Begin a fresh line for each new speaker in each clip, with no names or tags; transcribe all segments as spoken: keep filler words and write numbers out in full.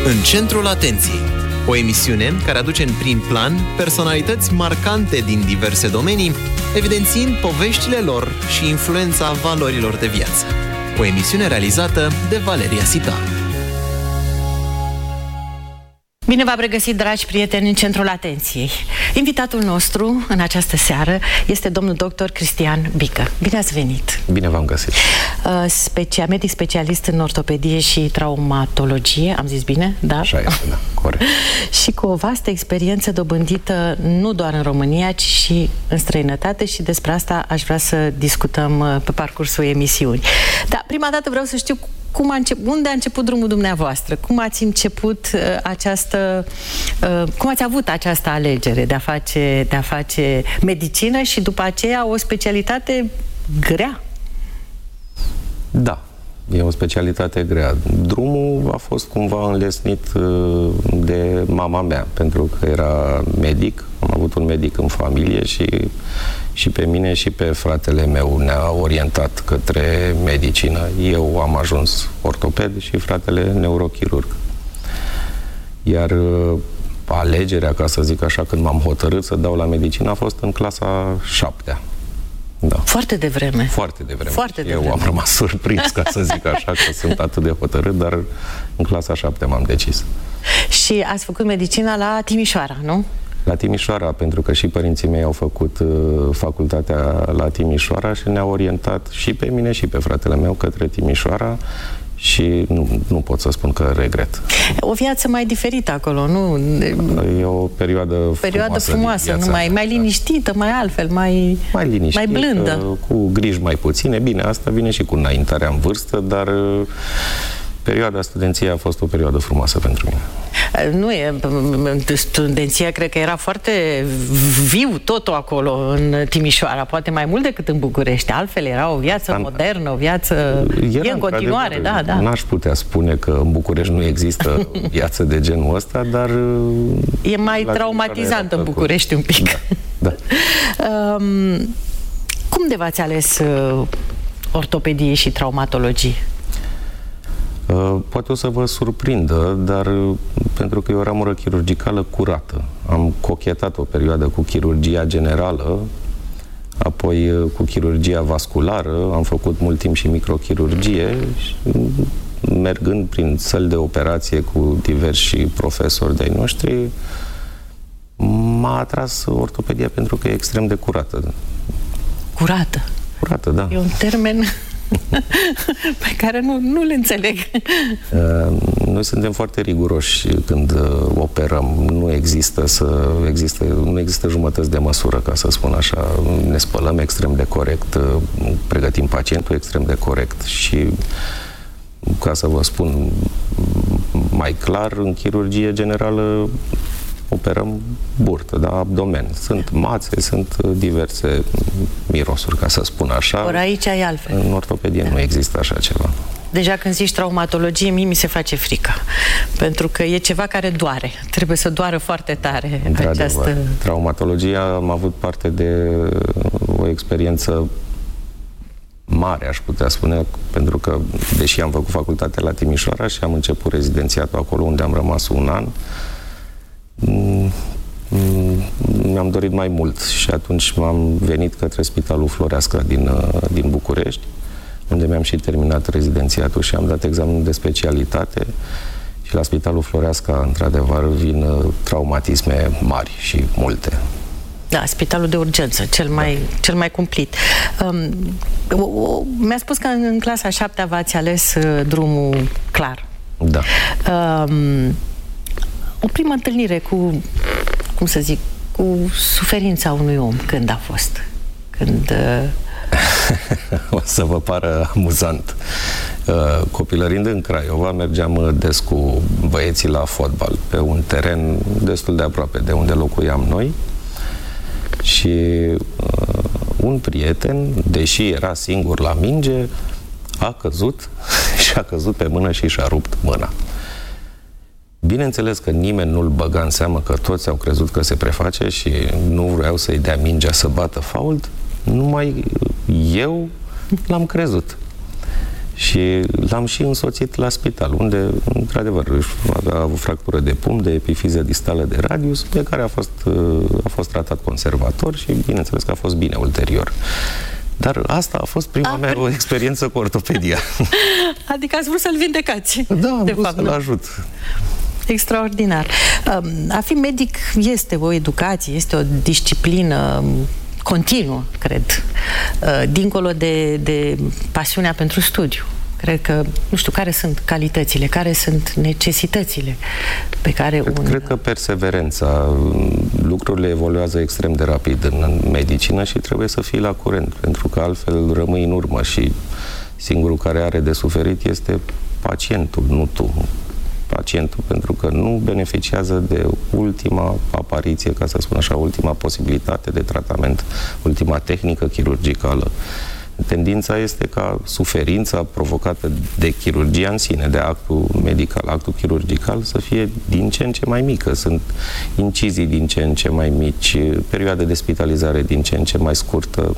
În centrul atenției, o emisiune care aduce în prim plan personalități marcante din diverse domenii, evidențiind poveștile lor și influența valorilor de viață. O emisiune realizată de Valeria Sita.
Bine v-am regăsit, dragi prieteni, în centrul atenției. Invitatul nostru în această seară este domnul doctor Cristian Bică. Bine ați venit!
Bine v-am găsit!
Specia, medic specialist în ortopedie și traumatologie, am zis bine? Da?
Așa este, da, corect.
Și cu o vastă experiență dobândită nu doar în România, ci și în străinătate, și despre asta aș vrea să discutăm pe parcursul emisiunii. Dar prima dată vreau să știu cum a început, unde a început drumul dumneavoastră? Cum ați început uh, această... Uh, cum ați avut această alegere de a face, de a face medicină și după aceea o specialitate grea?
Da, e o specialitate grea. Drumul a fost cumva înlesnit uh, de mama mea, pentru că era medic. Am avut un medic în familie și, și pe mine și pe fratele meu ne-a orientat către medicină. Eu am ajuns ortoped și fratele neurochirurg. Iar uh, alegerea, ca să zic așa, când m-am hotărât să dau la medicină, a fost în clasa șaptea. Da.
Foarte devreme.
Foarte devreme.
Foarte
Eu
devreme.
am rămas surprins, ca să zic așa, că sunt atât de hotărât, dar în clasa șaptea m-am decis.
Și ați făcut medicina la Timișoara, nu?
La Timișoara, pentru că și părinții mei au făcut uh, facultatea la Timișoara și ne-au orientat și pe mine și pe fratele meu către Timișoara și nu, nu pot să spun că regret.
O viață mai diferită acolo, nu?
E o perioadă,
perioadă
frumoasă,
frumoasă nu mai, mai liniștită, mai altfel, mai,
mai liniștită,
mai blândă.
Cu griji mai puține. Bine, asta vine și cu înaintarea în vârstă, dar perioada studenției a fost o perioadă frumoasă pentru mine.
Nu e, studenția cred că era foarte viu totul acolo în Timișoara, poate mai mult decât în București. Altfel era o viață
An...
modernă, o viață
era,
e în continuare, da, da.
N-aș putea spune că în București nu există viață de genul ăsta, dar
e mai traumatizant în București un pic.
Da, da.
um, cum de v-ați ales uh, ortopedie și traumatologie?
Uh, poate o să vă surprindă, dar uh, pentru că e o ramură chirurgicală curată. Am cochetat o perioadă cu chirurgia generală, apoi uh, cu chirurgia vasculară, am făcut mult timp și microchirurgie, și, mergând prin săli de operație cu diversi profesori de-ai noștri, m-a atras ortopedia pentru că e extrem de curată.
Curată?
Curată, da.
E un termen pe care nu, nu le înțeleg.
Noi suntem foarte riguroși când operăm. Nu există, să, există, nu există jumătăți de măsură, ca să spun așa. Ne spălăm extrem de corect, pregătim pacientul extrem de corect și, ca să vă spun mai clar, în chirurgie generală operăm burtă, da, abdomen. Sunt mațe, sunt diverse mirosuri, ca să spun așa.
Ori aici e altfel.
În ortopedie da. Nu există așa ceva.
Deja când zici traumatologie, mie mi se face frică. Pentru că e ceva care doare. Trebuie să doară foarte tare această...
Traumatologia, am avut parte de o experiență mare, aș putea spune, pentru că, deși am făcut facultatea la Timișoara și am început rezidențiatul acolo, unde am rămas un an, mi-am dorit mai mult și atunci m-am venit către Spitalul Floreasca din, din București, unde mi-am și terminat rezidențiatul și am dat examenul de specialitate. Și la Spitalul Floreasca, într-adevăr, vin traumatisme mari și multe.
Da, spitalul de urgență, cel mai, da. cel mai cumplit. Um, mi-a spus că în clasa șaptea v-ați ales uh, drumul clar.
Da.
Um, o primă întâlnire cu, cum să zic, cu suferința unui om, când a fost? Când... Uh...
O să vă pară amuzant. Uh, copilărind în Craiova, mergeam des cu băieții la fotbal, pe un teren destul de aproape de unde locuiam noi. Și uh, un prieten, deși era singur la minge, a căzut și a căzut pe mână și și-a rupt mâna. Bineînțeles că nimeni nu-l băga în seamă, că toți au crezut că se preface și nu vreau să-i dea mingea să bată fault, numai eu l-am crezut. Și l-am și însoțit la spital, unde, într-adevăr, a avut fractură de pumn, de epifiză distală de radius, de care a fost, a fost tratat conservator și, bineînțeles, că a fost bine ulterior. Dar asta a fost prima a, mea o experiență cu ortopedia.
Adică ați vrut să-l vindecați.
Da, am
de
vrut
fapt,
să-l ajut.
Extraordinar. A fi medic este o educație, este o disciplină continuă, cred, dincolo de, de pasiunea pentru studiu. Cred că, nu știu, care sunt calitățile, care sunt necesitățile pe care
cred,
un...
Cred că perseverența, lucrurile evoluează extrem de rapid în medicină și trebuie să fii la curent, pentru că altfel rămâi în urmă și singurul care are de suferit este pacientul, nu tu. Pacientul, pentru că nu beneficiază de ultima apariție, ca să spun așa, ultima posibilitate de tratament, ultima tehnică chirurgicală. Tendința este ca suferința provocată de chirurgia în sine, de actul medical, actul chirurgical, să fie din ce în ce mai mică. Sunt incizii din ce în ce mai mici, perioade de spitalizare din ce în ce mai scurtă.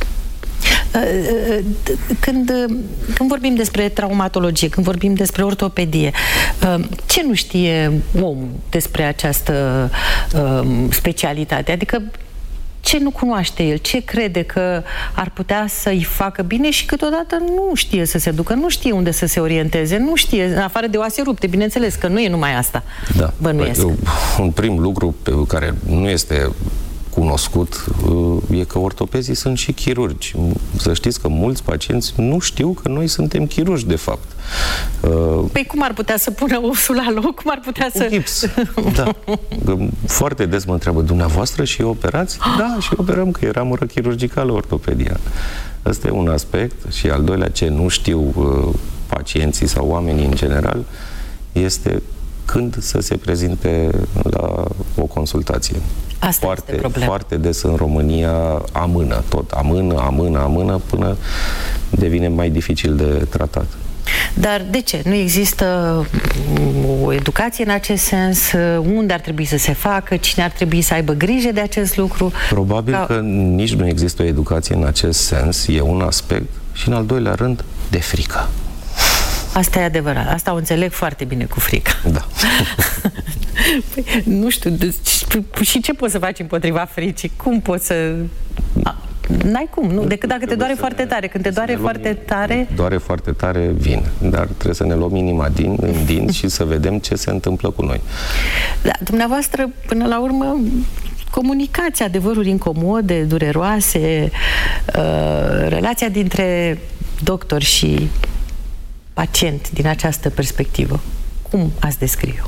Când, când vorbim despre traumatologie, când vorbim despre ortopedie, ce nu știe omul despre această specialitate? Adică ce nu cunoaște el, ce crede că ar putea să-i facă bine și câteodată nu știe să se ducă, nu știe unde să se orienteze, nu știe, în afară de oase rupte, bineînțeles, că nu e numai asta.
Da.
Bănuiesc.
Un prim lucru pe care nu este cunoscut e că ortopezii sunt și chirurgi. Să știți că mulți pacienți nu știu că noi suntem chirurgi, de fapt.
Păi cum ar putea să pună osul la loc? Cum ar putea
cu
să...
gips. Da. Foarte des mă întreabă, dumneavoastră și operați? Da, și operăm, că era mură chirurgicală ortopedia. Ăsta e un aspect. Și al doilea, ce nu știu pacienții sau oamenii în general, este când să se prezinte la o consultație.
Asta
foarte,
este problema. Foarte
des în România amână tot, amână, amână, amână, până devine mai dificil de tratat.
Dar de ce? Nu există o educație în acest sens? Unde ar trebui să se facă? Cine ar trebui să aibă grijă de acest lucru?
Probabil
Ca...
că nici nu există o educație în acest sens, e un aspect, și în al doilea rând, de frică.
Asta e adevărat. Asta o înțeleg foarte bine cu frică.
Da.
Păi, nu știu, și ce poți să faci împotriva fricii? Cum poți să... N-ai cum, nu? Decât dacă te doare foarte tare. Când te doare foarte tare...
Doare foarte tare, vin. Dar trebuie să ne luăm inima din, în dinți și să vedem ce se întâmplă cu noi.
Da, dumneavoastră, până la urmă, comunicați adevăruri incomode, dureroase, uh, relația dintre doctor și pacient din această perspectivă. Cum ați descrie-o?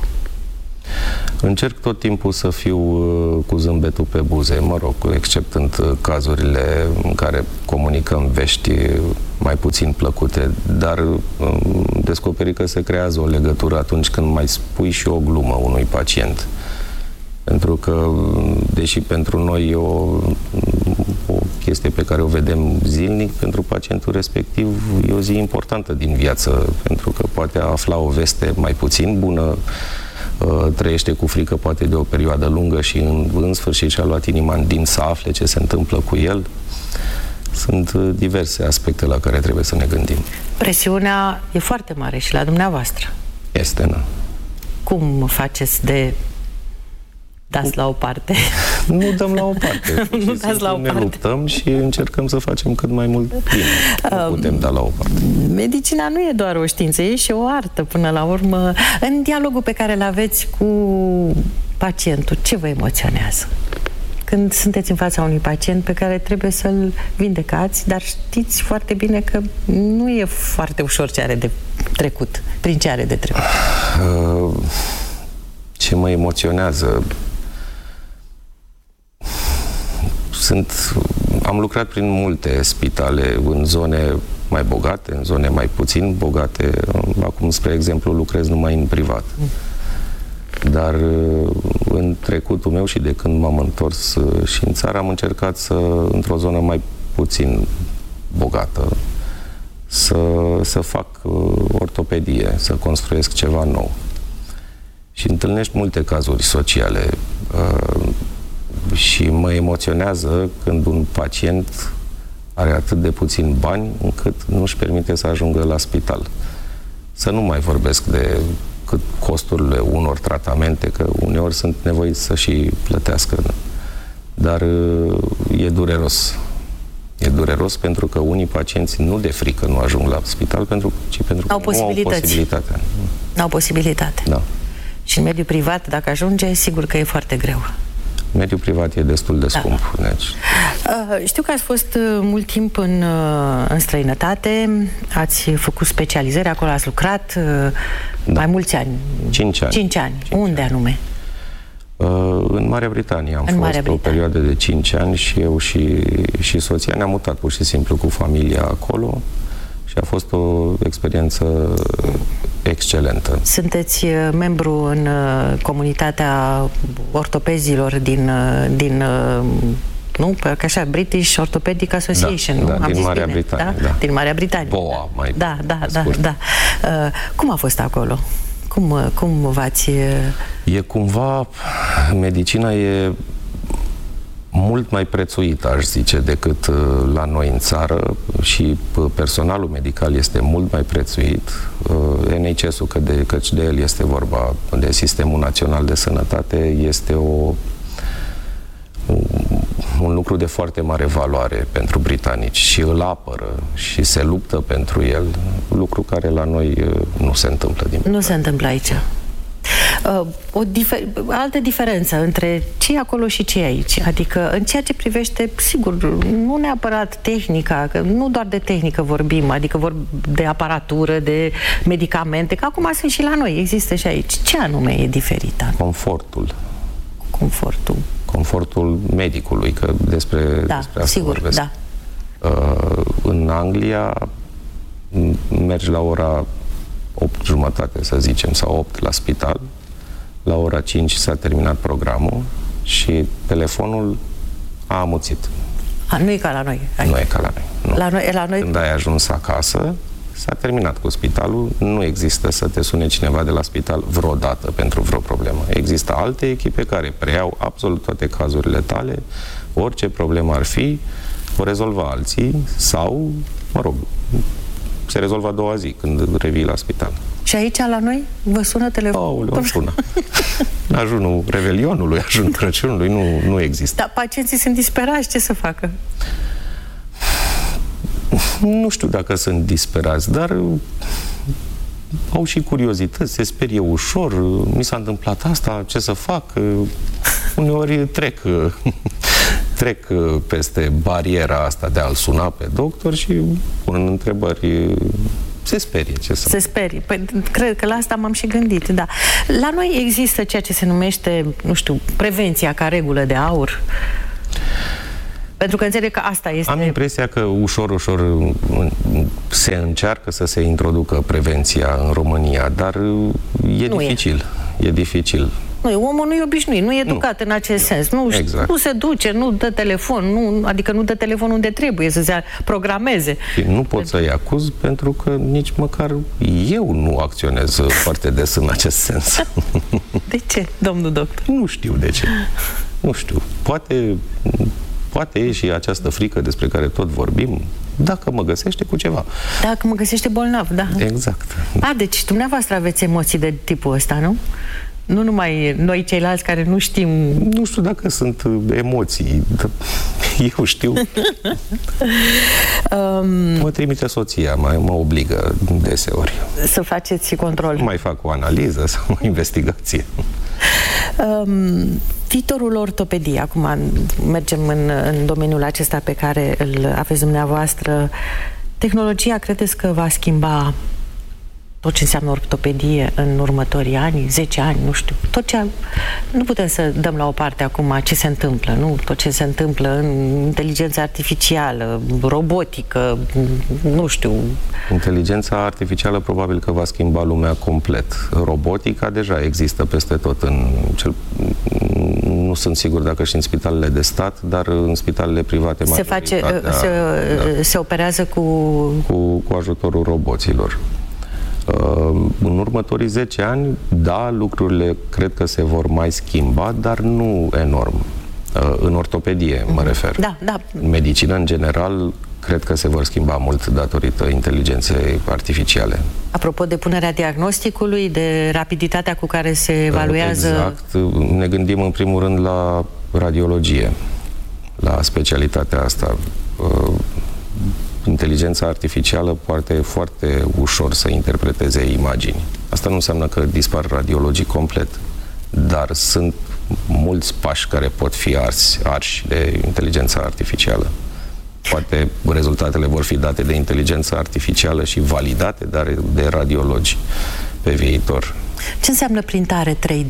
Încerc tot timpul să fiu uh, cu zâmbetul pe buze, mă rog, exceptând uh, cazurile în care comunicăm vești mai puțin plăcute, dar uh, descoperi că se creează o legătură atunci când mai spui și o glumă unui pacient. Pentru că, deși pentru noi e o, o chestie pe care o vedem zilnic, pentru pacientul respectiv e o zi importantă din viață, pentru că poate afla o veste mai puțin bună, trăiește cu frică poate de o perioadă lungă și în, în sfârșit și-a luat inima în din să afle ce se întâmplă cu el. Sunt diverse aspecte la care trebuie să ne gândim.
Presiunea e foarte mare și la dumneavoastră.
Este, nu.
Cum faceți de dați la o parte?
Nu dăm la o parte.
Nu dați la o
ne
parte.
luptăm și încercăm să facem cât mai mult bine. Nu putem da la o parte.
Medicina nu e doar o știință, e și o artă până la urmă. În dialogul pe care îl aveți cu pacientul, ce vă emoționează? Când sunteți în fața unui pacient pe care trebuie să-l vindecați, dar știți foarte bine că nu e foarte ușor ce are de trecut, prin ce are de trecut.
Ce mă emoționează? Sunt, am lucrat prin multe spitale, în zone mai bogate, în zone mai puțin bogate. Acum, spre exemplu, lucrez numai în privat. Dar în trecutul meu și de când m-am întors și în țară, am încercat să, într-o zonă mai puțin bogată, să, să fac ortopedie, să construiesc ceva nou. Și întâlnești multe cazuri sociale uh, și mă emoționează când un pacient are atât de puțin bani încât nu-și permite să ajungă la spital. Să nu mai vorbesc de cât costurile unor tratamente, că uneori sunt nevoiți să și plătească. Dar e dureros. E dureros pentru că unii pacienți nu de frică nu ajung la spital, pentru, ci pentru că
au
nu au posibilitatea.
Nu au posibilitate.
Da.
Și în mediul privat, dacă ajunge, sigur că e foarte greu.
Mediul privat e destul de scump. Da. Deci...
Uh, știu că ați fost uh, mult timp în, uh, în străinătate, ați făcut specializări, acolo ați lucrat uh, da. mai mulți ani.
Cinci ani.
Cinci ani. Cinci Unde
ani.
anume?
Uh, în Marea Britanie am
în
fost
Marea
o
Britanie.
perioadă de cinci ani și eu și, și soția ne-am mutat pur și simplu cu familia acolo și a fost o experiență excelentă.
Sunteți membru în comunitatea ortopezilor din, din nu, că așa, British Orthopedic Association,
da,
nu?
Da,
Am
din
zis
Marea
bine,
Britanie,
da?
da.
Din Marea Britanie.
B O A, mai
Da, da, da,
scurt.
da. Uh, cum a fost acolo? Cum, cum v-ați...
E cumva, medicina e mult mai prețuită, aș zice, decât la noi în țară și personalul medical este mult mai prețuit. N H S-ul, că de, căci de el este vorba, de Sistemul Național de Sănătate, este o, un lucru de foarte mare valoare pentru britanici și îl apără și se luptă pentru el, lucru care la noi nu se întâmplă. Din
nu se întâmplă aici. Uh, o difer altă diferență între ce e acolo și ce e aici. Adică, în ceea ce privește, sigur, nu neapărat tehnica, că nu doar de tehnică vorbim, adică vorb de aparatură, de medicamente, că acum sunt și la noi, există și aici. Ce anume e diferit?
Confortul.
Confortul.
Confortul medicului, că despre,
da,
despre asta
sigur,
vorbesc.
Da.
Uh, în Anglia mergi la ora opt jumătate, să zicem, sau opt la spital, la ora cinci s-a terminat programul și telefonul a amuțit.
A, nu e ca la noi. Hai.
Nu e ca la noi. Nu.
La noi, la noi...
Când ai ajuns acasă, s-a terminat cu spitalul, nu există să te sune cineva de la spital vreodată pentru vreo problemă. Există alte echipe care preiau absolut toate cazurile tale, orice problemă ar fi, o rezolva alții sau, mă rog, se rezolvă a doua zi, când revii la spital.
Și aici, la noi, vă sună telefonul?
Aoleu, sună. Ajunul Revelionului, ajunul Crăciunului, nu, nu există.
Dar pacienții sunt disperați, ce să facă?
Nu știu dacă sunt disperați, dar au și curiozități, se sperie ușor, mi s-a întâmplat asta, ce să fac? Uneori trec, trec peste bariera asta de a-l suna pe doctor și pun întrebări, se sperie, ce să...
Se sperie. Păi, cred că la asta m-am și gândit, da. La noi există ceea ce se numește, nu știu, prevenția ca regulă de aur. Pentru că înțeleg că asta este...
Am impresia că ușor, ușor se încearcă să se introducă prevenția în România, dar e nu dificil. E. e dificil.
Nu, omul nu e obișnuit, nu e educat nu. în acest nu. sens. Nu, exact. nu se duce, nu dă telefon, nu, adică nu dă telefon unde trebuie, să se programeze.
Și nu pot pentru... să-i acuz pentru că nici măcar eu nu acționez foarte des în acest sens.
De ce, domnul doctor?
Nu știu de ce. Nu știu. Poate... Poate e și această frică despre care tot vorbim, dacă mă găsește cu ceva.
Dacă mă găsește bolnav, da.
Exact.
A, deci dumneavoastră aveți emoții de tipul ăsta, nu? Nu numai noi ceilalți care nu știm...
Nu știu dacă sunt emoții, eu știu. um, mă trimite soția, mă, mă obligă deseori.
Să faceți control.
Mai fac o analiză sau o investigație.
Um, viitorul ortopediei, acum mergem în, în domeniul acesta pe care îl aveți dumneavoastră. Tehnologia credeți că va schimba tot ce înseamnă ortopedie în următorii ani, zece ani, nu știu. Tot ce... Nu putem să dăm la o parte acum ce se întâmplă, nu? Tot ce se întâmplă în inteligența artificială, robotică, nu știu.
Inteligența artificială probabil că va schimba lumea complet. Robotica deja există peste tot în cel... Nu sunt sigur dacă și în spitalele de stat, dar în spitalele private
se face, se, da. se operează cu...
cu... cu ajutorul roboților. Uh, în următorii zece ani, da, lucrurile cred că se vor mai schimba, dar nu enorm. Uh, în ortopedie, mă refer.
Da, da.
În medicină, în general, cred că se vor schimba mult datorită inteligenței artificiale.
Apropo de punerea diagnosticului, de rapiditatea cu care se evaluează...
Exact. Ne gândim în primul rând la radiologie, la specialitatea asta. Inteligența artificială poate foarte ușor să interpreteze imagini. Asta nu înseamnă că dispar radiologii complet, dar sunt mulți pași care pot fi arși, arși de inteligența artificială. Poate rezultatele vor fi date de inteligență artificială și validate, dar de radiologi pe viitor.
Ce înseamnă printare trei D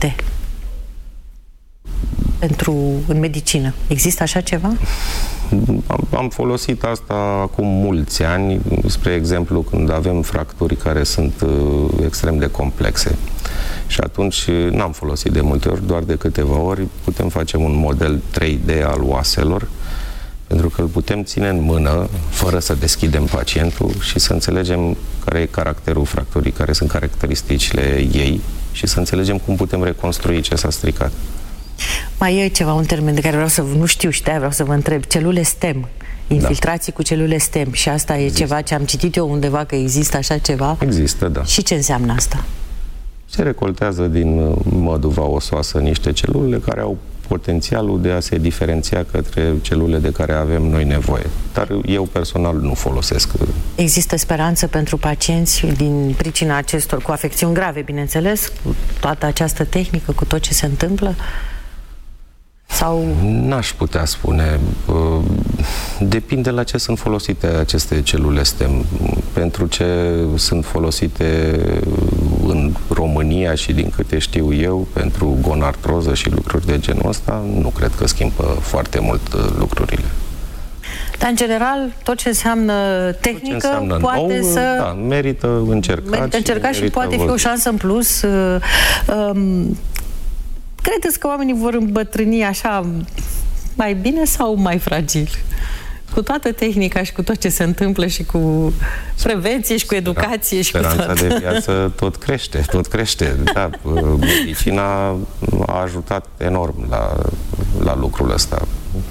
pentru în medicină? Există așa ceva?
Am, am folosit asta acum mulți ani, spre exemplu, când avem fracturi care sunt uh, extrem de complexe. Și atunci n-am folosit de multe ori, doar de câteva ori putem face un model trei D al oaselor, pentru că îl putem ține în mână, fără să deschidem pacientul și să înțelegem care e caracterul fracturii, care sunt caracteristicile ei și să înțelegem cum putem reconstrui ce s-a stricat.
Mai e ceva, un termen de care vreau să nu știu și de-aia vreau să vă întreb. Celule STEM, infiltrații da. cu celule STEM, și asta e există. Ceva ce am citit eu undeva, că există așa ceva?
Există, da.
Și ce înseamnă asta?
Se recoltează din măduva osoasă niște celule care au potențialul de a se diferenția către celule de care avem noi nevoie. Dar eu personal nu folosesc.
Există speranță pentru pacienți din pricina acestor, cu afecțiuni grave, bineînțeles, cu toată această tehnică, cu tot ce se întâmplă? Sau...
N-aș putea spune. Depinde la ce sunt folosite aceste celule STEM. Pentru ce sunt folosite în România și din câte știu eu, pentru gonartroză și lucruri de genul ăsta, nu cred că schimbă foarte mult lucrurile.
Dar, în general, tot ce înseamnă tehnică
tot ce înseamnă
poate
nou,
să...
Da, merită încercat.
Merită încercat și, și poate
văzut.
fi o șansă în plus. Um, credeți că oamenii vor îmbătrâni așa mai bine sau mai fragil? Cu toată tehnica și cu tot ce se întâmplă și cu prevenție și cu educație și
Speranța
cu toată...
de viață tot crește, tot crește. Da, medicina a ajutat enorm la, la lucrul ăsta.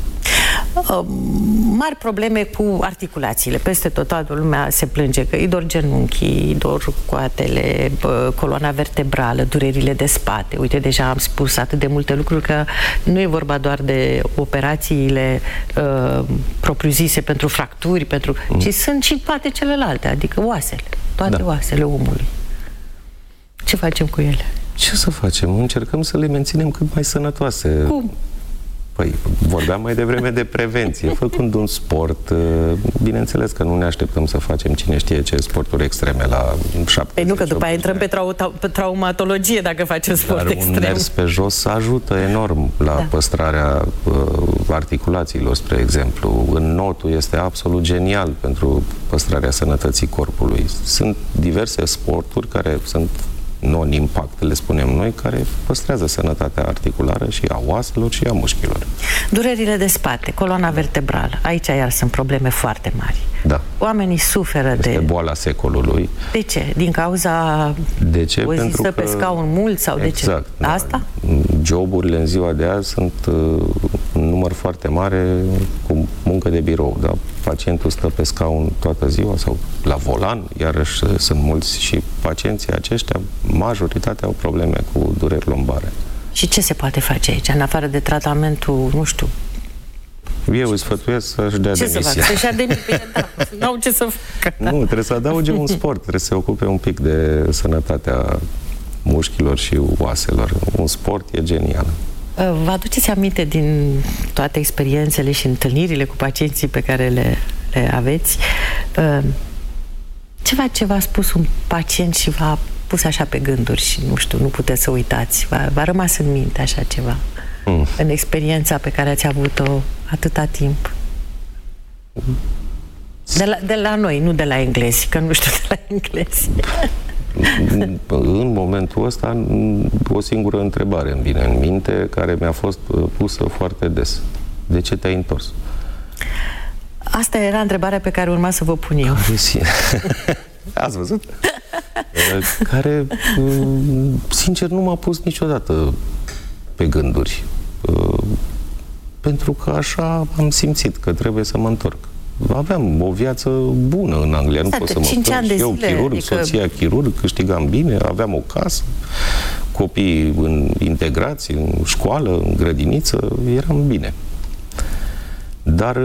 Mari probleme cu articulațiile. Peste tot, toată lumea se plânge că îi dor genunchii, îi dor coatele, coloana vertebrală, durerile de spate. Uite, deja am spus atât de multe lucruri că nu e vorba doar de operațiile uh, propriu-zise pentru fracturi, pentru, mm. ci sunt și toate celelalte, adică oasele, toate da. oasele omului. Ce facem cu ele?
Ce să facem? Încercăm să le menținem cât mai sănătoase.
Cum?
Păi, vorbeam mai devreme de prevenție, făcând un sport. Bineînțeles că nu ne așteptăm să facem cine știe ce sporturi extreme la șaptezeci.
Păi nu, că după aia intrăm pe, trau pe traumatologie dacă facem sport
Dar
extrem.
un mers pe jos ajută enorm la da. păstrarea uh, articulațiilor, spre exemplu. Înnotul este absolut genial pentru păstrarea sănătății corpului. Sunt diverse sporturi care sunt non-impact, le spunem noi, care păstrează sănătatea articulară și a oaselor și a mușchilor.
Durerile de spate, coloana vertebrală, aici iar sunt probleme foarte mari.
Da.
Oamenii suferă
este
de...
boala secolului.
De ce? Din cauza...
De ce?
O
Pentru
stă
că...
pe scaun mult sau
exact,
de ce? Da. Asta?
Joburile în ziua de azi sunt uh, un număr foarte mare cu muncă de birou, da? Pacientul stă pe scaun toată ziua sau la volan, iarăși sunt mulți și pacienții aceștia, majoritatea au probleme cu dureri lombare. Și
ce se poate face aici, în afară de tratamentul, nu știu?
Eu îi sfătuiesc să-și dea
ce
demisia.
Ce să facă? Să-și dea demisia, da. N-au ce să facă.
Nu, trebuie să adauge un sport, trebuie să se ocupe un pic de sănătatea mușchilor și oaselor. Un sport e genial.
Vă aduceți aminte din toate experiențele și întâlnirile cu pacienții pe care le, le aveți? Ceva ce v-a spus un pacient și v-a pus așa pe gânduri și nu știu, nu puteți să uitați. V-a rămas în minte așa ceva? Mm. În experiența pe care ați avut-o atâta timp? De la, de la noi, nu de la englezi, că nu știu de la englezi.
În momentul ăsta, o singură întrebare îmi vine în minte, care mi-a fost pusă foarte des. De ce te-ai întors?
Asta era întrebarea pe care urma să vă pun eu.
Ați văzut? Care, sincer, nu m-a pus niciodată pe gânduri. Pentru că așa am simțit că trebuie să mă întorc. aveam o viață bună în Anglia, nu pot să mă plâng. Eu, chirurg, adică... soția chirurg, câștigam bine, aveam o casă, copiii în integrați, în școală, în grădiniță, eram bine. Dar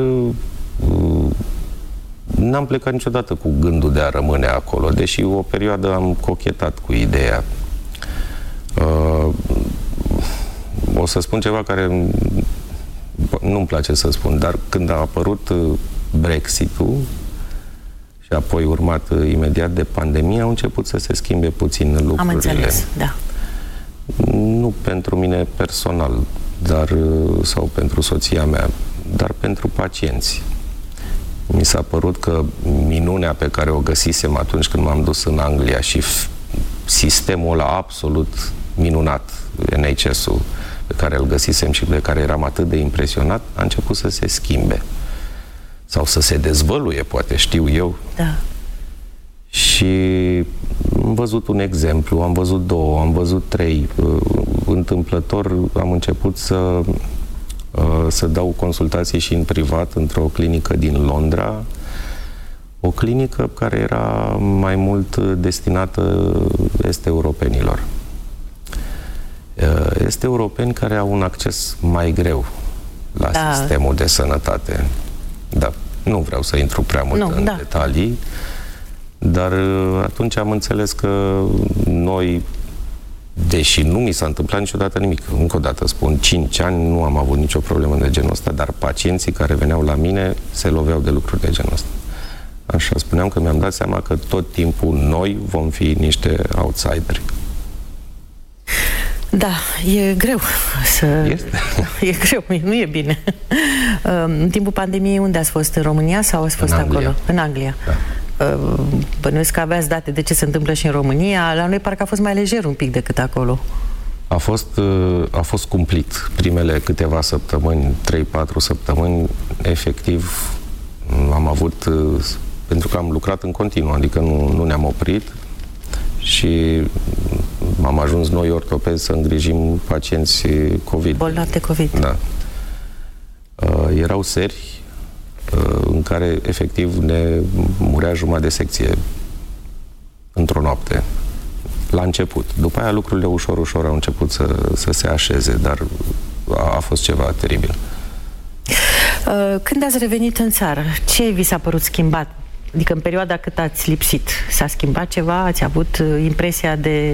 n-am plecat niciodată cu gândul de a rămâne acolo, deși o perioadă am cochetat cu ideea. Uh, o să spun ceva care nu-mi place să spun, dar când a apărut Brexit-ul și apoi urmat imediat de pandemie, au început să se schimbe puțin lucrurile.
Am înțeles, da.
Nu pentru mine personal, dar, sau pentru soția mea, dar pentru pacienți. Mi s-a părut că minunea pe care o găsisem atunci când m-am dus în Anglia și sistemul ăla absolut minunat, N H S-ul, pe care îl găsisem și pe care eram atât de impresionat, a început să se schimbe. Sau să se dezvăluie, poate, știu eu.
Da.
Și am văzut un exemplu, am văzut două, am văzut trei. Întâmplător am început să, să dau consultații și în privat într-o clinică din Londra, o clinică care era mai mult destinată est-europenilor. Est-europeni care au un acces mai greu la da. sistemul de sănătate. Da, nu vreau să intru prea mult nu, în da. detalii, dar atunci am înțeles că noi, deși nu mi s-a întâmplat niciodată nimic, încă o dată spun, cinci ani nu am avut nicio problemă de genul ăsta, dar pacienții care veneau la mine se loveau de lucruri de genul ăsta. Așa spuneam că mi-am dat seama că tot timpul noi vom fi niște outsideri.
Da, e greu să...
Este?
E greu, nu e bine. În timpul pandemiei, unde ați fost? În România sau ați fost
în
acolo?
Anglia.
În Anglia.
Da.
Bănuiesc că aveați date de ce se întâmplă și în România. La noi parcă a fost mai lejer un pic decât acolo.
A fost, a fost cumplit. Primele câteva săptămâni, trei patru săptămâni, efectiv am avut, pentru că am lucrat în continuu, adică nu, nu ne-am oprit și am ajuns noi ortopezi să îngrijim pacienți COVID.
Bolnavi de COVID.
Da. Uh, erau seri uh, în care efectiv ne murea jumătate de secție într-o noapte. La început. După aia lucrurile ușor, ușor au început să, să se așeze, dar a, a fost ceva teribil.
Uh, când ați revenit în țară, ce vi s-a părut schimbat? Adică în perioada cât ați lipsit, s-a schimbat ceva? Ați avut impresia de...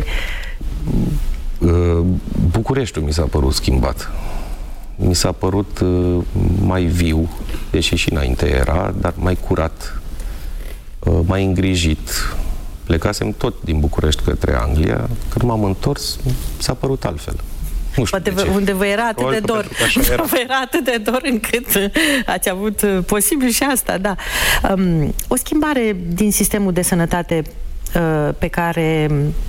Bucureștiul mi s-a părut schimbat. Mi s-a părut mai viu, deși și înainte era, dar mai curat, mai îngrijit. Plecasem tot din București către Anglia. Când m-am întors, s-a părut altfel. Nu știu
Poate unde vă era atât de dor. Era. Vă era atât de dor încât ați avut posibil și asta, da. Um, o schimbare din sistemul de sănătate uh, pe care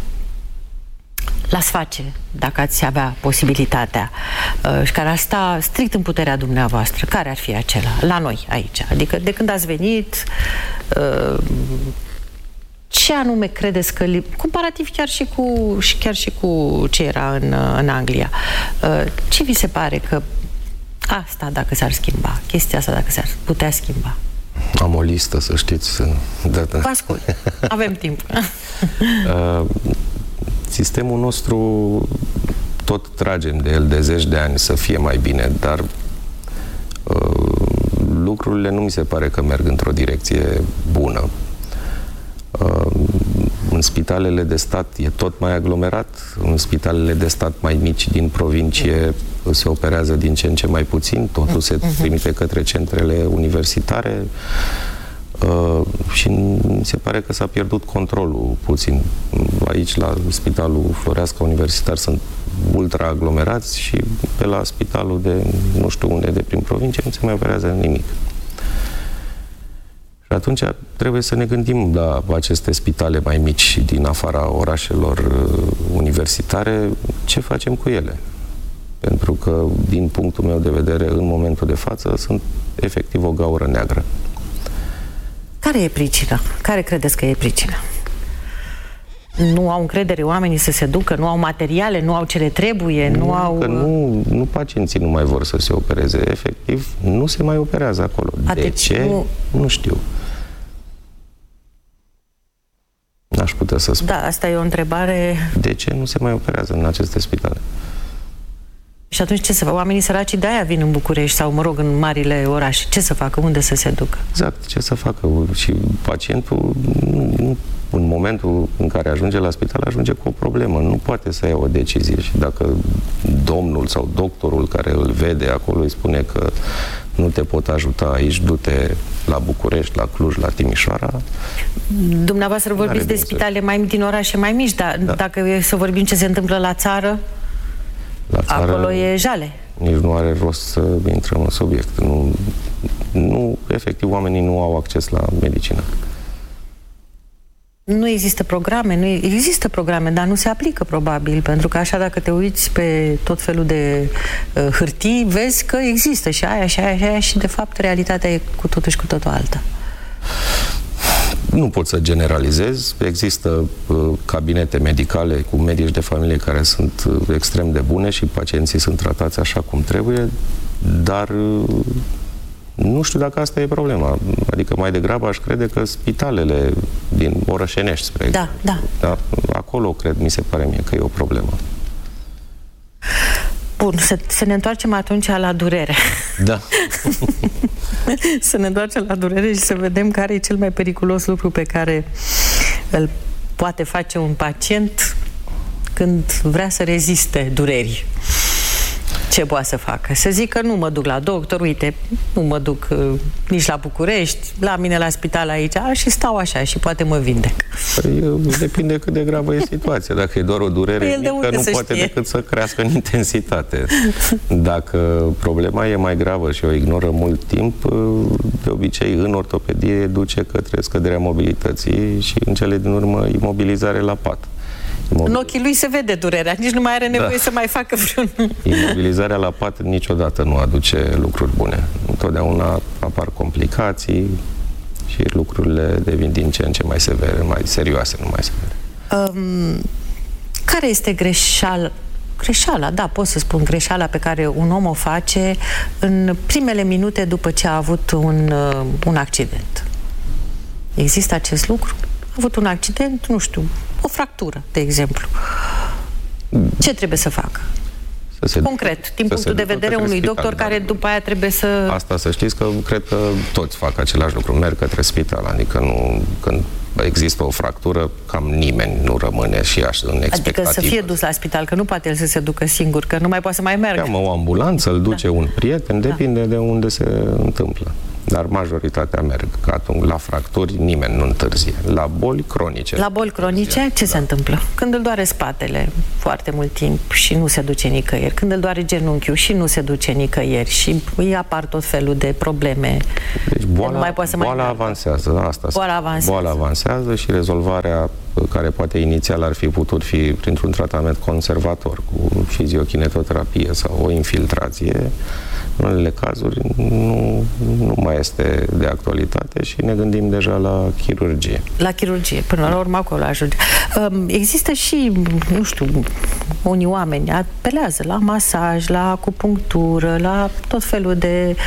l-ați face, dacă ați avea posibilitatea, uh, și care ar sta strict în puterea dumneavoastră, care ar fi acela? La noi, aici. Adică de când ați venit... Uh, ce anume credeți că, comparativ chiar și cu, și chiar și cu ce era în, în Anglia, ce vi se pare că asta, dacă s-ar schimba, chestia asta, dacă s-ar putea schimba?
Am o listă, să știți. Da, da.
Vă ascult. Avem timp.
Sistemul nostru, tot tragem de el de zeci de ani să fie mai bine, dar lucrurile nu mi se pare că merg într-o direcție bună. În spitalele de stat e tot mai aglomerat, în spitalele de stat mai mici din provincie se operează din ce în ce mai puțin, totul se trimite către centrele universitare și mi se pare că s-a pierdut controlul puțin. Aici, la Spitalul Floreasca Universitar, sunt ultra aglomerați și pe la spitalul de nu știu unde, de prin provincie, nu se mai operează nimic. Și atunci trebuie să ne gândim la aceste spitale mai mici din afara orașelor universitare, ce facem cu ele. Pentru că, din punctul meu de vedere, în momentul de față, sunt efectiv o gaură neagră.
Care e pricina? Care credeți că e pricina? Nu au încredere oamenii să se ducă, nu au materiale, nu au ce le trebuie, nu, nu au...
Că nu, nu pacienții nu mai vor să se opereze. Efectiv, nu se mai operează acolo. A, de deci ce? Nu... nu știu. N-aș putea să spun.
Da, asta e o întrebare...
De ce nu se mai operează în aceste spitale?
Și atunci ce să facă? Oamenii săraci de-aia vin în București sau, mă rog, în marile orașe. Ce să facă? Unde să se ducă?
Exact, ce să facă? Și pacientul, nu, în momentul în care ajunge la spital, ajunge cu o problemă. Nu poate să ia o decizie. Și dacă domnul sau doctorul care îl vede acolo îi spune că nu te pot ajuta aici, du-te la București, la Cluj, la Timișoara...
Dumneavoastră vorbiți de spitale mai din orașe mai mici, dar da. Dacă e să vorbim ce se întâmplă la țară,
la țară
acolo e jale.
Nici nu are rost să intrăm în subiect. Nu, nu, efectiv, oamenii nu au acces la medicină.
Nu există programe, nu există programe, dar nu se aplică probabil, pentru că așa dacă te uiți pe tot felul de uh, hârtii, vezi că există și aia, și aia, și aia, și de fapt realitatea e cu totul și cu totul alta.
Nu pot să generalizez. Există uh, cabinete medicale cu medici de familie care sunt uh, extrem de bune și pacienții sunt tratați așa cum trebuie, dar uh, nu știu dacă asta e problema. Adică mai degrabă aș crede că spitalele din orășenești, spre
da, da.
Da, acolo cred, mi se pare mie că e o problemă.
Bun, să, să ne întoarcem atunci la durere.
Da.
Să ne întoarcem la durere și să vedem care e cel mai periculos lucru pe care îl poate face un pacient când vrea să reziste durerii. Ce poate să facă? Să zică, nu mă duc la doctor, uite, nu mă duc uh, nici la București, la mine la spital aici, și stau așa și poate mă vindec.
Păi, depinde cât de gravă e situația. Dacă e doar o durere
păi
mică, nu poate
știe?
decât să crească în intensitate. Dacă problema e mai gravă și o ignoră mult timp, de obicei în ortopedie duce către scăderea mobilității și în cele din urmă imobilizare la pat.
În ochii lui se vede durerea, nici nu mai are nevoie da. Să mai facă vreun...
Imobilizarea la pat niciodată nu aduce lucruri bune. Întotdeauna apar complicații și lucrurile devin din ce în ce mai severe, mai serioase, nu mai severe.
Um, care este greșeala? Greșeala, da, pot să spun greșeala pe care un om o face în primele minute după ce a avut un, uh, un accident. Există acest lucru? A avut un accident, nu știu, o fractură, de exemplu. Ce trebuie să facă?
Să se
Concret,
ducă,
din punctul de vedere unui spital, doctor care după aia trebuie să...
Asta să știți că cred că toți fac același lucru, merg către spital, adică nu, când există o fractură, cam nimeni nu rămâne și așa în expectativă.
Adică să fie dus la spital, că nu poate el să se ducă singur, că nu mai poate să mai meargă.
Cheamă o ambulanță, îl duce da. Un prieten, depinde da. De unde se întâmplă. Dar majoritatea merg. Că atunci, la fracturi, nimeni nu întârzie. La boli cronice.
La boli cronice, ce da. Se întâmplă? Când îl doare spatele foarte mult timp și nu se duce nicăieri. Când îl doare genunchiul și nu se duce nicăieri. Și îi apar tot felul de probleme.
Deci boala,
nu mai poate să
boala
mai
avansează. Asta
boala avansează.
Boala avansează și rezolvarea care poate inițial ar fi putut fi printr-un tratament conservator cu fiziokinetoterapie sau o infiltrație, în unele cazuri nu, nu mai este de actualitate și ne gândim deja la chirurgie.
La chirurgie, până la urmă acolo ajunge. Există și, nu știu, unii oameni apelează la masaj, la acupunctură, la tot felul de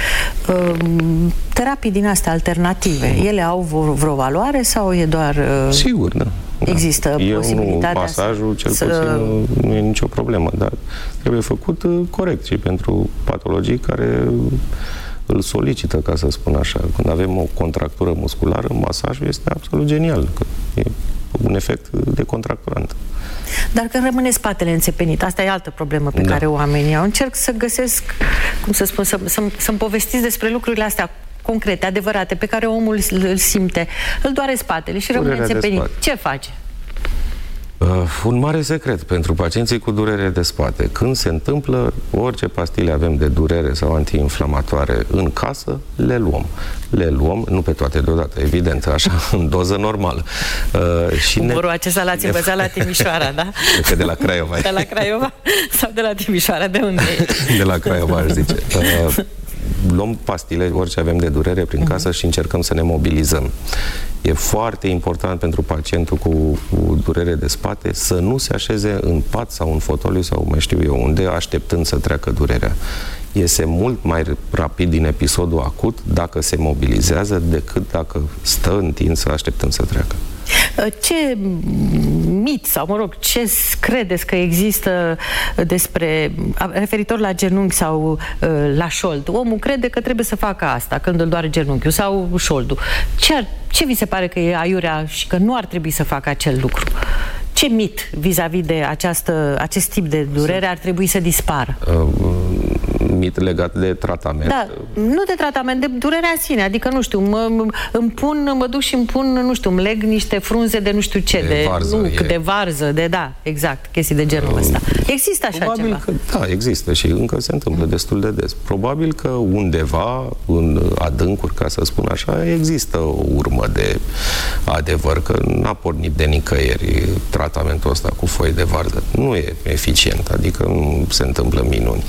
um, terapii din astea alternative. Ele au vreo, vreo valoare sau e doar... Uh,
Sigur, da.
Există
da.
posibilitatea
Eu, masajul, cel
să...
puțin, nu, nu e nicio problemă, dar trebuie făcut uh, corect și pentru patologii care îl solicită, ca să spun așa. Când avem o contractură musculară, masajul este absolut genial, că e un efect de contracturant.
Dar când rămâne spatele înțepenit, asta e altă problemă pe da. Care oamenii au. Încerc să găsesc, cum să spun, să, să, să-mi povestiți despre lucrurile astea concrete, adevărate, pe care omul îl simte. Îl doare spatele și rămâne înțepenit. Ce face?
Uh, un mare secret pentru pacienții cu durere de spate. Când se întâmplă, orice pastile avem de durere sau antiinflamatoare în casă, le luăm. Le luăm, nu pe toate deodată, evident, așa, în doză normală. Uh, și
Umorul ne... acesta l-ați învățat la Timișoara, da?
Că de la Craiova.
De la Craiova? Sau de la Timișoara? De unde e?
De la Craiova, aș zice. Uh, luăm pastile, orice avem de durere prin casă și încercăm să ne mobilizăm. E foarte important pentru pacientul cu, cu durere de spate să nu se așeze în pat sau în fotoliu sau mai știu eu unde, așteptând să treacă durerea. Iese mult mai rapid din episodul acut dacă se mobilizează decât dacă stă întins așteptând să treacă.
Ce mit sau, mă rog, ce credeți că există despre, referitor la genunchi sau la șold? Omul crede că trebuie să facă asta când îl doare genunchiul sau șoldul. Ce, ce vi se pare că e aiurea și că nu ar trebui să facă acel lucru? Ce mit vis-a-vis de această, acest tip de durere ar trebui să dispară?
Uh, mit legat de tratament?
Da, nu de tratament, de durerea în sine. Adică, nu știu, mă, îmi pun, mă duc și îmi pun, nu știu, îmi leg niște frunze de nu știu ce, de,
de varză,
nuc,
e...
de varză, de, da, exact, chestii de genul ăsta. Există așa
Probabil
ceva?
Că, da, există și încă se întâmplă destul de des. Probabil că undeva, în adâncuri, ca să spun așa, există o urmă de adevăr, că n-a pornit de nicăieri tratamentul ăsta cu foi de varză. Nu e eficient, adică nu se întâmplă minuni.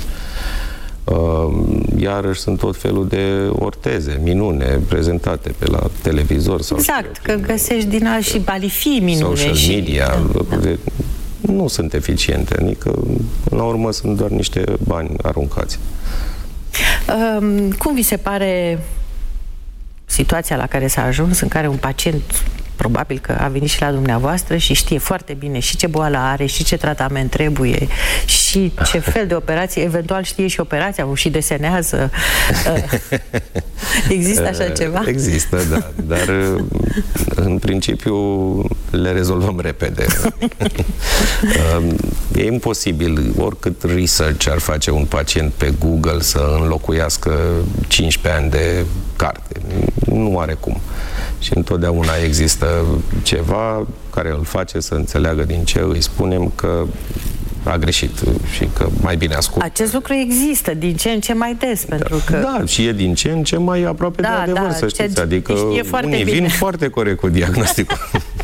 Iarăși sunt tot felul de orteze, minune prezentate pe la televizor. Sau
exact, că găsești din a și balifii minune.
Social
și...
media,
da, da.
nu sunt eficiente, adică până la urmă sunt doar niște bani aruncați.
Um, cum vi se pare situația la care s-a ajuns, în care un pacient probabil că a venit și la dumneavoastră și știe foarte bine și ce boală are, și ce tratament trebuie, și ce fel de operație, eventual știe și operația, și desenează. Există așa ceva?
Există, da, dar în principiu le rezolvăm repede. E imposibil, oricât research ar face un pacient pe Google, să înlocuiască cincisprezece ani de carte. Nu are cum. Și întotdeauna există ceva care îl face să înțeleagă din ce îi spunem că a greșit și că mai bine ascultă.
Acest lucru există din ce în ce mai des, pentru că...
Da, și e din ce în ce mai aproape
da,
de adevăr,
da,
să știți.
ce,
adică unii vin foarte corect cu diagnosticul.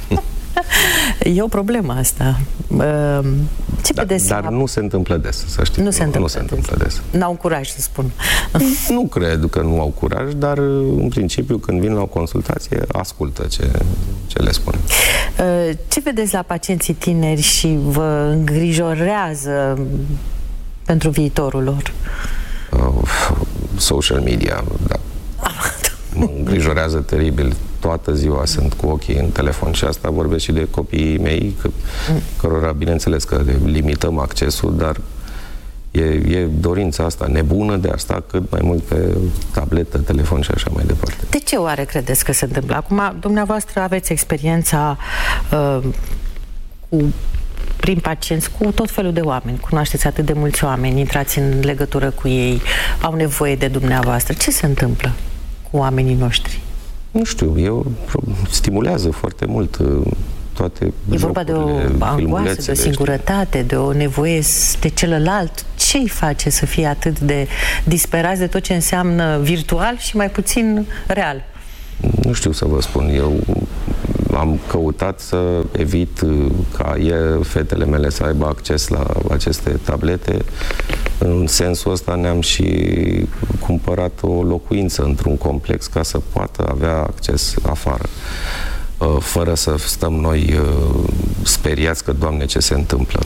E o problemă asta. Ce
da,
vedeți?
Dar nu se întâmplă des, să știți.
Nu se întâmplă,
nu se întâmplă des.
N-au curaj să spun.
Nu cred că nu au curaj, dar în principiu când vin la o consultație ascultă ce, ce le spunem.
Ce vedeți la pacienții tineri și vă îngrijorează pentru viitorul lor?
Uh, social media, da. Mă îngrijorează teribil. Toată ziua sunt cu ochii în telefon și asta vorbesc și de copiii mei, că, mm. cărora, bineînțeles, că le limităm accesul, dar e, e dorința asta nebună de a sta cât mai mult pe tabletă, telefon și așa mai departe.
De ce oare credeți că se întâmplă? Acum, dumneavoastră aveți experiența uh, cu prin pacienți, cu tot felul de oameni. Cunoașteți atât de mulți oameni, intrați în legătură cu ei, au nevoie de dumneavoastră. Ce se întâmplă cu oamenii noștri?
Nu știu, eu stimulează foarte mult toate.
E vorba de o angoasă, de o singurătate, de o nevoie de celălalt. Ce îi face să fie atât de disperați de tot ce înseamnă virtual și mai puțin real?
Nu știu să vă spun. Eu am căutat să evit ca el, fetele mele, să aibă acces la aceste tablete. În sensul ăsta ne-am și cumpărat o locuință într-un complex ca să poată avea acces afară, fără să stăm noi speriați că, Doamne, ce se întâmplă.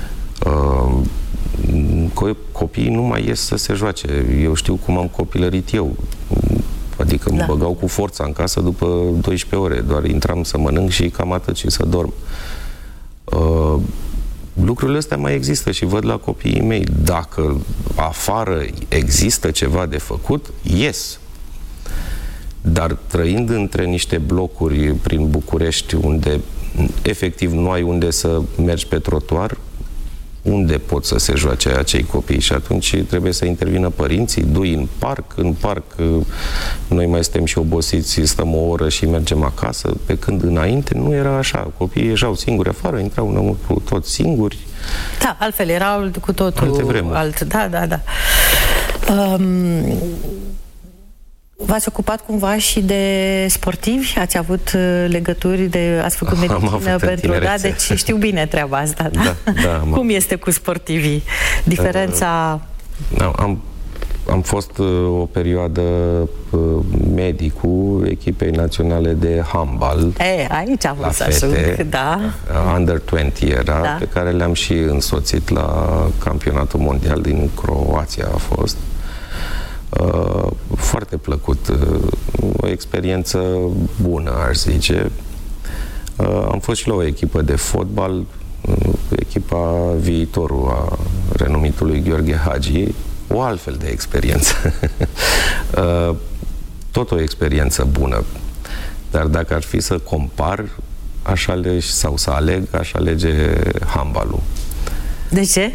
Copiii nu mai ies să se joace. Eu știu cum am copilărit eu. Adică da. mă băgau cu forța în casă după douăsprezece ore. Doar intram să mănânc și cam atât și să dorm. Uh, lucrurile astea mai există și văd la copiii mei. Dacă afară există ceva de făcut, ies. Dar trăind între niște blocuri prin București, unde efectiv nu ai unde să mergi pe trotuar, unde pot să se joace acei copii? Și atunci trebuie să intervină părinții, dui în parc, în parc noi mai suntem și obosiți, stăm o oră și mergem acasă, pe când înainte nu era așa. Copiii ieșeau singuri afară, intrau înăuntru toți singuri.
Da, altfel erau cu totul
alte vremuri.
Alt, da, da, da. Um, V-ați ocupat cumva și de sportivi? Ați avut legături de... Ați făcut medicină pentru... Da, deci știu bine treaba asta, da?
Da, da,
cum este cu sportivii? Diferența...
Uh, am am fost o perioadă medicul echipei naționale de handbal.
E, aici am vrut să ajung, da.
Under douăzeci era,
da.
Pe care le-am și însoțit la campionatul mondial din Croația a fost. Foarte plăcut, o experiență bună, aș zice. Am fost și la o echipă de fotbal, echipa Viitorul a renumitului Gheorghe Hagi, o altfel de experiență. Tot o experiență bună. Dar dacă ar fi să compar, aș alege, sau să aleg, aș alege handbalul.
De ce?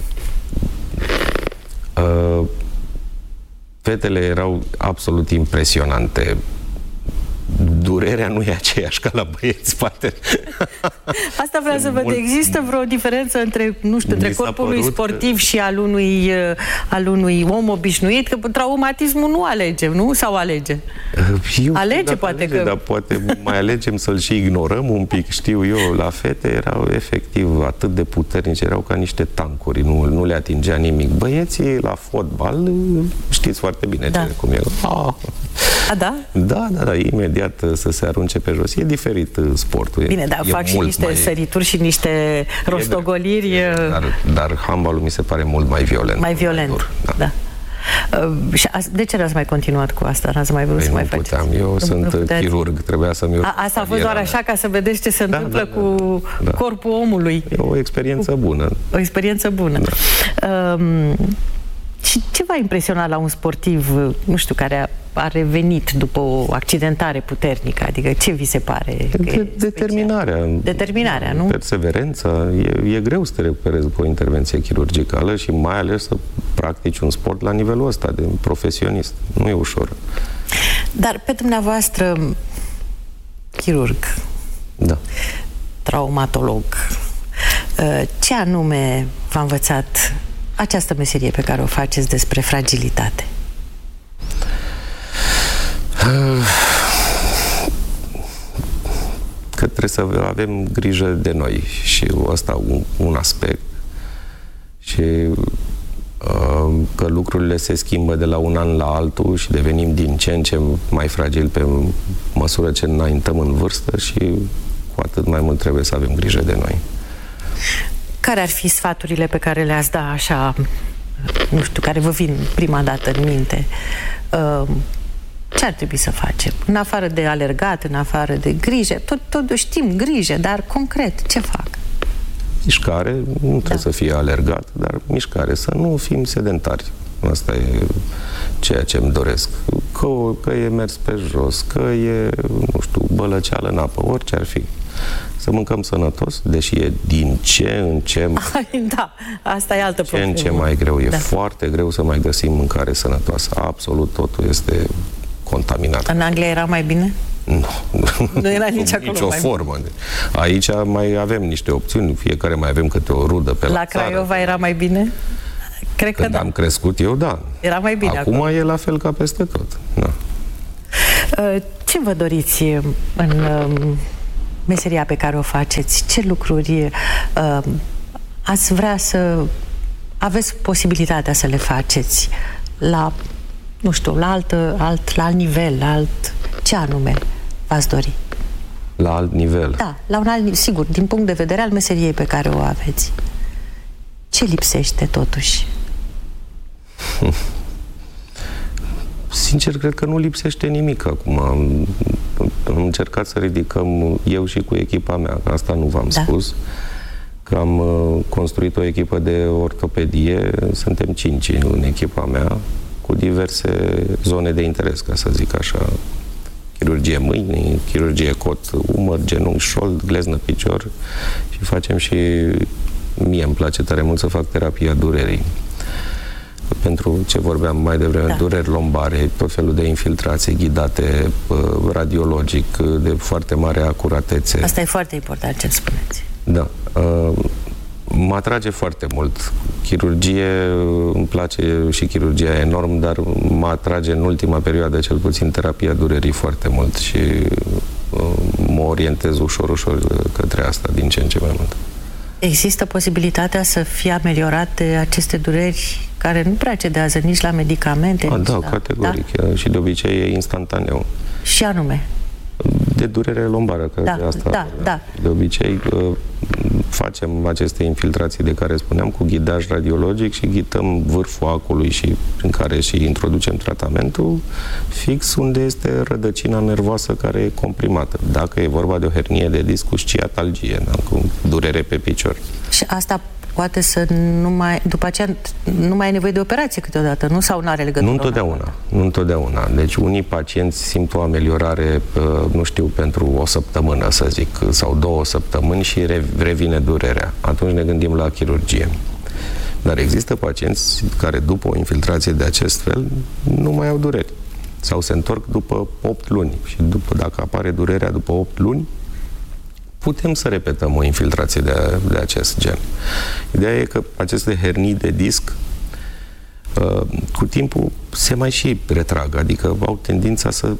Uh, fetele erau absolut impresionante. Durerea nu e aceeași ca la băieți, poate.
Asta vreau să văd. Există vreo diferență între, nu știu, între corpul lui sportiv și al unui, al unui om obișnuit? Că traumatismul nu alege, nu? Sau alege?
Eu,
alege, poate
alege,
că...
Dar poate mai alegem să-l și ignorăm un pic, știu eu. La fete erau efectiv atât de puternici, erau ca niște tancuri, nu, nu le atingea nimic. Băieții la fotbal, știți foarte bine
da.
ce, cum e. Ah.
A, da?
Da, da, da, imediat să se arunce pe jos. E diferit sportul.
Bine, dar fac și niște mai... sărituri și niște rostogoliri.
E, dar, dar handbalul mi se pare mult mai violent.
Mai violent, dur, da. da. Uh, și de ce n-ați mai continuat cu asta? N-ați mai vrut păi să mai faceți?
Puteam. Eu nu, sunt nu chirurg, trebuia să-mi...
Asta a fost doar așa ca să vedeți ce se da, întâmplă da, da, cu da. corpul omului.
E o experiență bună.
O experiență bună. Da. Um, și ce v-a impresionat la un sportiv, nu știu, care a, a revenit după o accidentare puternică? Adică ce vi se pare?
De, determinarea.
Determinarea, nu?
Perseverența. E, e greu să te recuperezi după o intervenție chirurgicală și mai ales să practici un sport la nivelul ăsta de profesionist. Nu e ușor.
Dar pe dumneavoastră, chirurg,
da.
traumatolog, ce anume v-a învățat această meserie pe care o faceți despre fragilitate?
Că trebuie să avem grijă de noi și ăsta un, un aspect și că lucrurile se schimbă de la un an la altul și devenim din ce în ce mai fragili pe măsură ce înaintăm în vârstă și cu atât mai mult trebuie să avem grijă de noi.
Care ar fi sfaturile pe care le-ați da așa, nu știu, care vă vin prima dată în minte? Ce ar trebui să facem? În afară de alergat, în afară de grijă, tot, tot știm grijă, dar concret, ce fac?
Mișcare, nu trebuie da. să fie alergat, dar mișcare, să nu fim sedentari. Asta e ceea ce îmi doresc. Că, că e mers pe jos, că e, nu știu, bălăceală în apă, orice ar fi. Să mâncăm sănătos, deși e din ce în ce...
Da, asta e altă problemă.
Ce în ce mai greu. E da. foarte greu să mai găsim mâncare sănătoasă. Absolut totul este contaminat.
În Anglia era mai bine?
Nu.
Nu era nici acolo
nicio
mai
formă. Aici mai avem niște opțiuni. Fiecare mai avem câte o rudă pe la,
la
țară.
Craiova era mai bine? Cred
Când
că da.
am crescut eu, da.
Era mai bine
acum.
Acum
e la fel ca peste tot. Da.
Ce vă doriți în meseria pe care o faceți? Ce lucruri ați vrea să aveți posibilitatea să le faceți la, nu știu, la alt, alt, la alt nivel, la alt... Ce anume v-ați dori?
La alt nivel?
Da, la un alt, sigur, din punct de vedere al meseriei pe care o aveți. Ce lipsește totuși?
Sincer, cred că nu lipsește nimic acum. Am, am încercat să ridicăm eu și cu echipa mea, că asta nu v-am da. spus, că am uh, construit o echipă de ortopedie, suntem cinci în echipa mea, cu diverse zone de interes, ca să zic așa. Chirurgie mâini, chirurgie cot, umăr, genunchi, șold, gleznă, picior și facem și, mie îmi place tare mult să fac terapia durerii. Pentru ce vorbeam mai devreme, da. dureri lombare, tot felul de infiltrații ghidate radiologic, de foarte mare acuratețe.
Asta e foarte important ce spuneți.
Da. Mă atrage foarte mult. Chirurgie, îmi place și chirurgia enorm, dar mă atrage în ultima perioadă, cel puțin, terapia durerii foarte mult și mă orientez ușor, ușor către asta, din ce în ce mai mult.
Există posibilitatea să fie ameliorate aceste dureri care nu prea cedează nici la medicamente?
A,
nici
da,
la...
categoric.
Da?
Și de obicei e instantaneu.
Și anume?
De durere lombară, că
Da,
de asta
da, da.
de obicei facem aceste infiltrații de care spuneam cu ghidaj radiologic și ghidăm vârful acului și în care și introducem tratamentul fix unde este rădăcina nervoasă care e comprimată. Dacă e vorba de o hernie de disc cu sciatalgie, da, cu durere pe picior.
Și asta poate să nu mai, după aceea nu mai ai nevoie de operație câteodată, nu? Sau nu are legătură?
Nu întotdeauna, nu întotdeauna. Deci unii pacienți simt o ameliorare, nu știu, pentru o săptămână, să zic, sau două săptămâni și revine durerea. Atunci ne gândim la chirurgie. Dar există pacienți care după o infiltrație de acest fel nu mai au dureri. Sau se întorc după opt luni. Și după, dacă apare durerea după opt luni, putem să repetăm o infiltrație de, de acest gen. Ideea e că aceste hernii de disc cu timpul se mai și retrag, adică au tendința să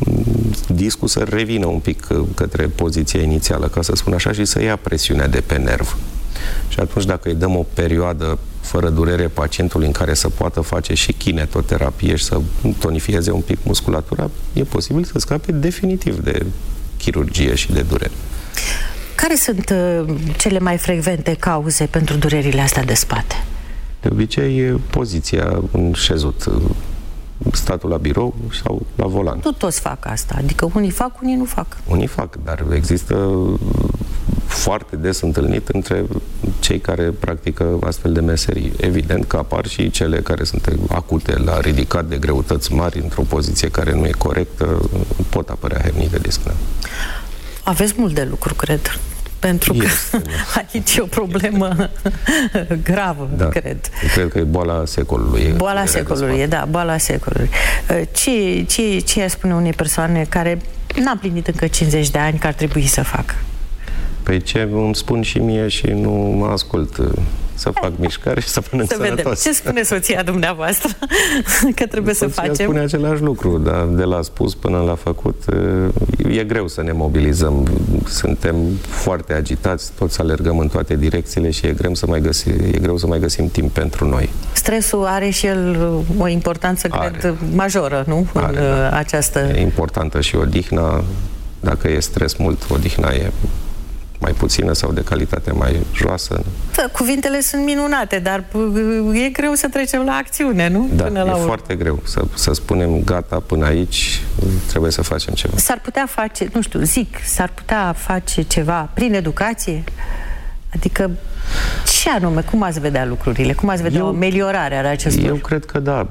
discul să revină un pic către poziția inițială, ca să spun așa, și să ia presiunea de pe nerv. Și atunci dacă îi dăm o perioadă fără durere pacientului în care să poată face și kinetoterapie și să tonifieze un pic musculatura, e posibil să scape definitiv de chirurgie și de durere.
Care sunt uh, cele mai frecvente cauze pentru durerile astea de spate?
De obicei e poziția în șezut, statul la birou sau la volan.
Nu toți fac asta, adică unii fac, unii nu fac.
Unii fac, dar există foarte des întâlnit între cei care practică astfel de meserii. Evident că apar și cele care sunt acute, la ridicat de greutăți mari, într-o poziție care nu e corectă, pot apărea hernii de disc.
Aveți mult de lucru, cred. Pentru că este, aici e o problemă gravă, da, cred.
Cred că e boala secolului.
Boala secolului, e, da, boala secolului. Ce, ce, ce spune unei persoane care n-a plinit încă cincizeci de ani că ar trebui să facă?
Păi ce îmi spun și mie și nu mă ascult, să fac mișcare și să mănânc
să
sănătos.
Vedem. Ce spune soția dumneavoastră că trebuie soția să facem?
Soția spune același lucru, dar de la spus până la făcut e greu să ne mobilizăm. Suntem foarte agitați, toți alergăm în toate direcțiile și e greu să mai găsim, e greu să mai găsim timp pentru noi.
Stresul are și el o importanță, are. cred, majoră, nu?
Are,
în
da.
această...
E importantă și odihna. Dacă e stres mult, odihna e mai puțină sau de calitate mai joasă.
Da, cuvintele sunt minunate, dar e greu să trecem la acțiune, nu?
Da,
până
e
la
foarte greu să, să spunem gata, până aici trebuie să facem ceva.
S-ar putea face, nu știu, zic, s-ar putea face ceva prin educație? Adică ce anume, cum ați vedea lucrurile? Cum ați vedea eu, o ameliorare a acestor?
Eu cred că da.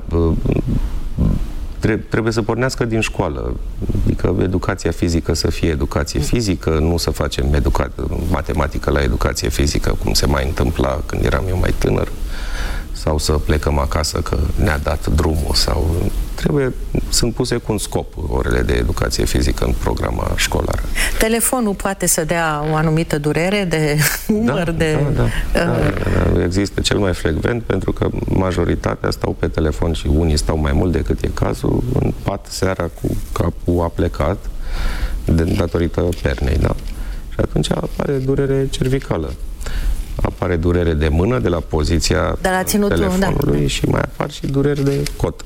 Trebuie să pornească din școală, adică educația fizică să fie educație fizică, nu să facem matematică la educație fizică, cum se mai întâmpla când eram eu mai tânăr, sau să plecăm acasă că ne-a dat drumul, sau trebuie, sunt puse cu un scop orele de educație fizică în programa școlară.
Telefonul poate să dea o anumită durere de număr
da,
de...
Da, da, da, da, există cel mai frecvent, pentru că majoritatea stau pe telefon și unii stau mai mult decât e cazul, în pat seara cu capul aplecat, de, datorită pernei, da? Și atunci apare durere cervicală. Apare durere de mână de la poziția de la ținutul, telefonului, da, și mai apar și dureri de cot.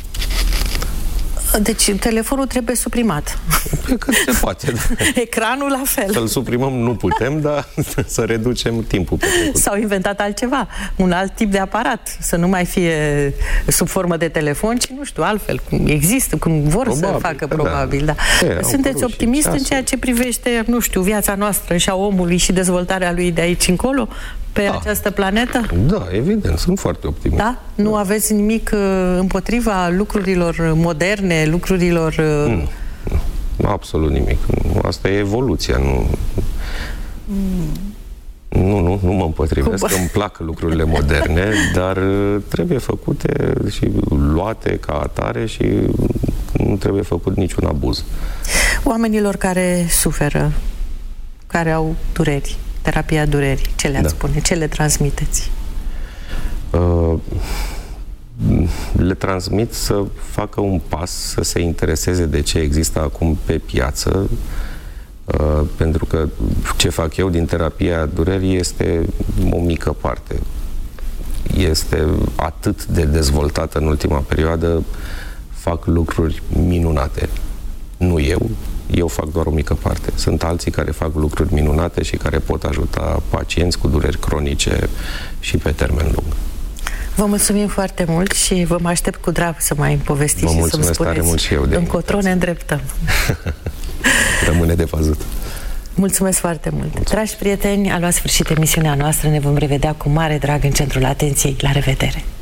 Deci telefonul trebuie suprimat.
Pe cât se poate. Da.
Ecranul la fel.
Să-l suprimăm nu putem, dar să reducem timpul.
S-au inventat altceva, un alt tip de aparat, să nu mai fie sub formă de telefon, ci nu știu, altfel. Există, cum vor probabil, să facă, probabil. Da. Da. E, sunteți optimist în ceea ce privește, nu știu, viața noastră și a omului și dezvoltarea lui de aici încolo? Pe da. această planetă?
Da, evident, sunt foarte optimist.
Da? Nu da. aveți nimic uh, împotriva lucrurilor moderne, lucrurilor... Uh...
Nu, nu, absolut nimic. Asta e evoluția, nu... Mm. Nu, nu, nu mă împotrivesc, că îmi plac lucrurile moderne, dar trebuie făcute și luate ca atare și nu trebuie făcut niciun abuz.
Oamenilor care suferă, care au dureri, terapia durerii, ce le-ați da. spune? Ce le transmiteți?
Uh, le transmit să facă un pas, să se intereseze de ce există acum pe piață, Pentru că ce fac eu din terapia durerii este o mică parte. Este atât de dezvoltată în ultima perioadă, fac lucruri minunate. Nu eu, eu fac doar o mică parte. Sunt alții care fac lucruri minunate și care pot ajuta pacienți cu dureri cronice și pe termen lung.
Vă mulțumim foarte mult și vă mai aștept cu drag să mai povestiți și să-mi spuneți încotro ne îndreptăm.
Rămâne de văzut.
Mulțumesc foarte mult. Mulțumesc. Dragi prieteni, a luat sfârșit emisiunea noastră. Ne vom revedea cu mare drag în centrul atenției. La revedere!